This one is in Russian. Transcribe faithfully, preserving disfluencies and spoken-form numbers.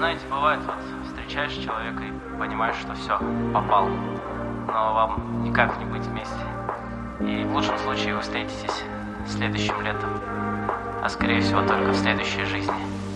знаете, бывает, вот встречаешь человека и понимаешь, что все, попал. Но вам никак не быть вместе. И в лучшем случае вы встретитесь следующим летом. А скорее всего только в следующей жизни.